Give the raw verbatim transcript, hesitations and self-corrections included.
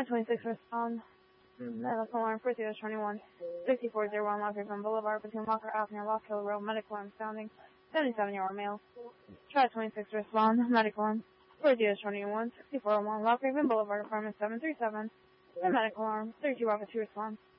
Try twenty-six, respond. Medical alarm for zero twenty-one, sixty-four oh one Lock Haven Boulevard between Walker Avenue and Lock Hill Road. Medical alarm sounding. seventy-seven-year-old male. Try twenty-six, respond. Medical alarm for zero twenty-one, sixty-four oh one Lock Haven Boulevard, apartment seven three seven. And medical alarm, thirty-two Rocket two, respond.